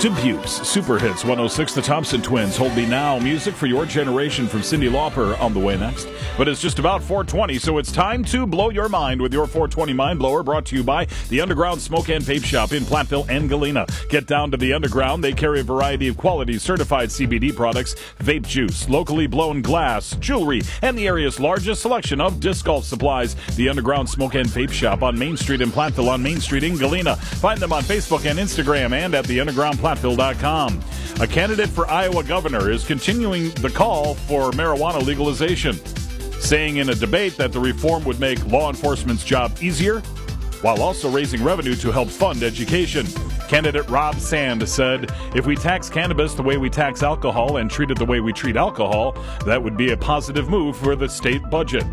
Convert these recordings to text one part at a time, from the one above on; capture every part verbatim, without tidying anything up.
Dubuque's Super Hits one oh six, the Thompson Twins, Hold Me Now. Music for your generation from Cyndi Lauper on the way next. But it's just about four twenty, so it's time to blow your mind with your four twenty Mind Blower, brought to you by the Underground Smoke and Vape Shop in Platteville and Galena. Get down to the Underground. They carry a variety of quality certified C B D products, vape juice, locally blown glass, jewelry, and the area's largest selection of disc golf supplies. The Underground Smoke and Vape Shop on Main Street in Platteville, on Main Street in Galena. Find them on Facebook and Instagram and at the underground platteville dot com. A candidate for Iowa governor is continuing the call for marijuana legalization, saying in a debate that the reform would make law enforcement's job easier while also raising revenue to help fund education. Candidate Rob Sand said, if we tax cannabis the way we tax alcohol and treat it the way we treat alcohol, that would be a positive move for the state budget.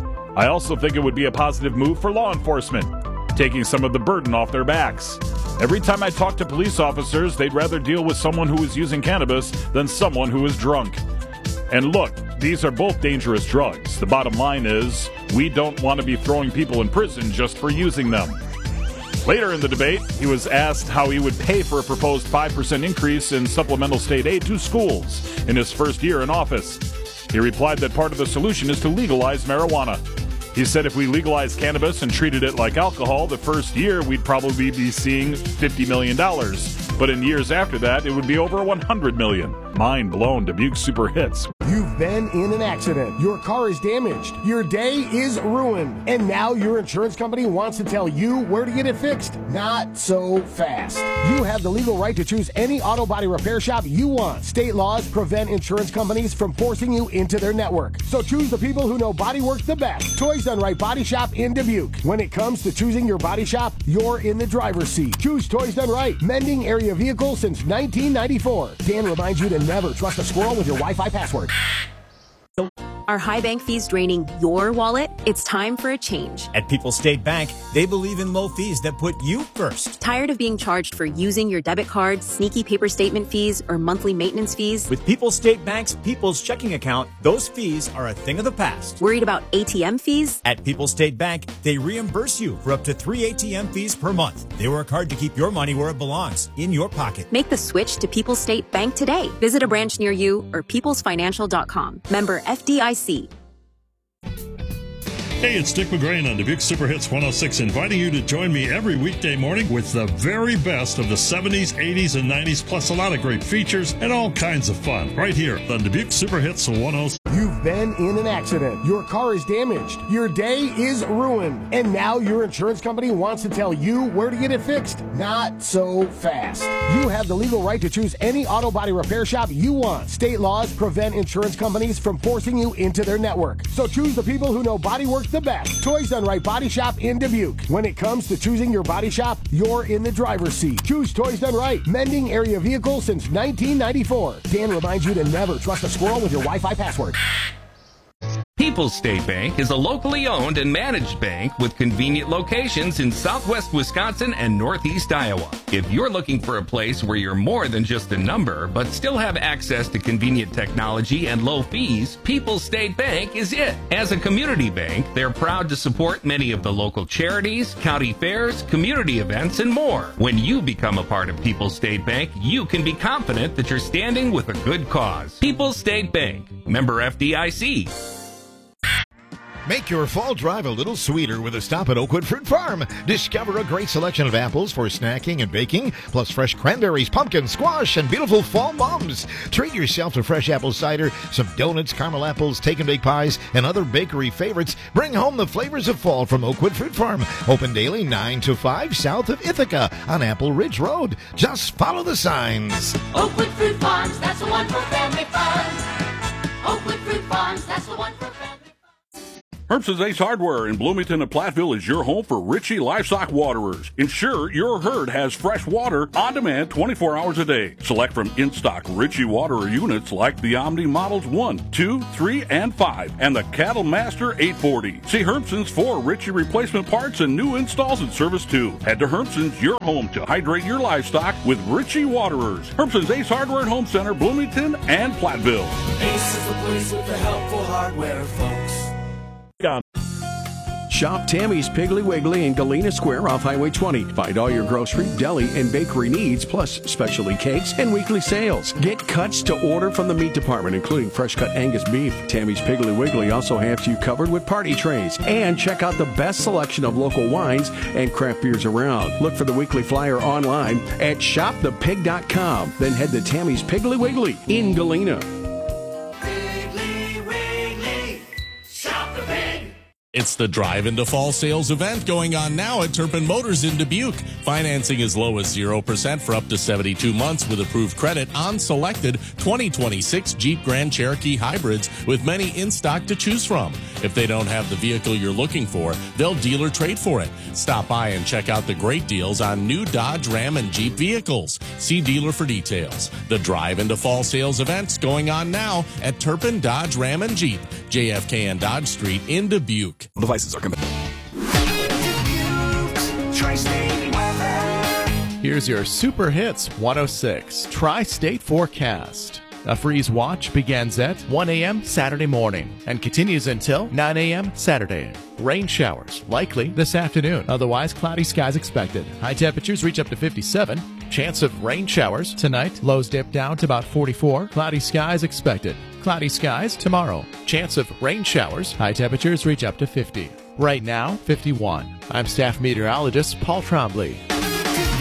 I also think it would be a positive move for law enforcement, taking some of the burden off their backs. Every time I talk to police officers, they'd rather deal with someone who is using cannabis than someone who is drunk. And look, these are both dangerous drugs. The bottom line is, we don't want to be throwing people in prison just for using them. Later in the debate, he was asked how he would pay for a proposed five percent increase in supplemental state aid to schools in his first year in office. He replied that part of the solution is to legalize marijuana. He said if we legalized cannabis and treated it like alcohol, the first year we'd probably be seeing fifty million dollars. But in years after that, it would be over one hundred million dollars. Mind blown. Dubuque Super Hits. You've been in an accident. Your car is damaged. Your day is ruined. And now your insurance company wants to tell you where to get it fixed. Not so fast. You have the legal right to choose any auto body repair shop you want. State laws prevent insurance companies from forcing you into their network. So choose the people who know body work the best. Toys Done Right Body Shop in Dubuque. When it comes to choosing your body shop, you're in the driver's seat. Choose Toys Done Right. Mending area vehicles since nineteen ninety-four. Dan reminds you to never trust a squirrel with your Wi-Fi password. Are high bank fees draining your wallet? It's time for a change. At People's State Bank, they believe in low fees that put you first. Tired of being charged for using your debit card, sneaky paper statement fees, or monthly maintenance fees? With People's State Bank's People's Checking Account, those fees are a thing of the past. Worried about A T M fees? At People's State Bank, they reimburse you for up to three A T M fees per month. They work hard to keep your money where it belongs, in your pocket. Make the switch to People's State Bank today. Visit a branch near you or peoples financial dot com. Member F D I C. Hey, it's Dick McGrain on Dubuque Super Hits one oh six, inviting you to join me every weekday morning with the very best of the seventies, eighties, and nineties, plus a lot of great features and all kinds of fun, right here on Dubuque Super Hits one oh six. You've been in an accident. Your car is damaged. Your day is ruined. And now your insurance company wants to tell you where to get it fixed. Not so fast. You have the legal right to choose any auto body repair shop you want. State laws prevent insurance companies from forcing you into their network. So choose the people who know body work the best. Toys Done Right Body Shop in Dubuque. When it comes to choosing your body shop, you're in the driver's seat. Choose Toys Done Right. Mending area vehicles since nineteen ninety-four. Dan reminds you to never trust a squirrel with your Wi-Fi password. People's State Bank is a locally owned and managed bank with convenient locations in southwest Wisconsin and northeast Iowa. If you're looking for a place where you're more than just a number, but still have access to convenient technology and low fees, People's State Bank is it. As a community bank, they're proud to support many of the local charities, county fairs, community events, and more. When you become a part of People's State Bank, you can be confident that you're standing with a good cause. People's State Bank, member F D I C. Make your fall drive a little sweeter with a stop at Oakwood Fruit Farm. Discover a great selection of apples for snacking and baking, plus fresh cranberries, pumpkin, squash, and beautiful fall mums. Treat yourself to fresh apple cider, some donuts, caramel apples, take and bake pies, and other bakery favorites. Bring home the flavors of fall from Oakwood Fruit Farm. Open daily nine to five south of Ithaca on Apple Ridge Road. Just follow the signs. Oakwood Fruit Farms, that's the one for family fun. Oakwood Fruit Farms, that's the one for family fun. Herbson's Ace Hardware in Bloomington and Platteville is your home for Ritchie Livestock Waterers. Ensure your herd has fresh water on demand twenty-four hours a day. Select from in-stock Ritchie Waterer units like the Omni Models one, two, three, and five, and the Cattle Master eight forty. See Herbson's for Ritchie replacement parts and new installs and service too. Head to Herbson's, your home to hydrate your livestock with Ritchie Waterers. Herbson's Ace Hardware and Home Center, Bloomington and Platteville. Ace is the place with the helpful hardware, folks. Shop Tammy's Piggly Wiggly in Galena Square off Highway twenty. Find all your grocery, deli, and bakery needs, plus specialty cakes and weekly sales. Get cuts to order from the meat department, including fresh-cut Angus beef. Tammy's Piggly Wiggly also has you covered with party trays. And check out the best selection of local wines and craft beers around. Look for the weekly flyer online at shop the pig dot com. Then head to Tammy's Piggly Wiggly in Galena. Wiggly, Wiggly, shop the pig. It's the Drive into Fall sales event going on now at Turpin Motors in Dubuque. Financing as low as zero percent for up to seventy-two months with approved credit on selected twenty twenty-six Jeep Grand Cherokee hybrids with many in stock to choose from. If they don't have the vehicle you're looking for, they'll dealer trade for it. Stop by and check out the great deals on new Dodge, Ram, and Jeep vehicles. See dealer for details. The Drive into Fall sales event's going on now at Turpin Dodge, Ram, and Jeep, J F K and Dodge Street in Dubuque. Devices are compatible. Here's your Super Hits one oh six Tri-State Forecast. A freeze watch begins at one a.m. Saturday morning and continues until nine a.m. Saturday. Rain showers likely this afternoon. Otherwise, cloudy skies expected. High temperatures reach up to fifty-seven. Chance of rain showers tonight. Lows dip down to about forty-four. Cloudy skies expected. Cloudy skies tomorrow. Chance of rain showers. High temperatures reach up to fifty. Right now, fifty-one. I'm staff meteorologist Paul Trombley.